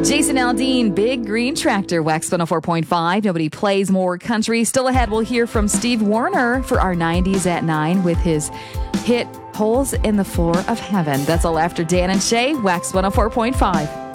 Jason Aldean, Big Green Tractor, Wax 104.5. Nobody plays more country. Still ahead, we'll hear from Steve Wariner for our 90s at 9 with his hit Holes in the Floor of Heaven. That's all after Dan and Shay, Wax 104.5.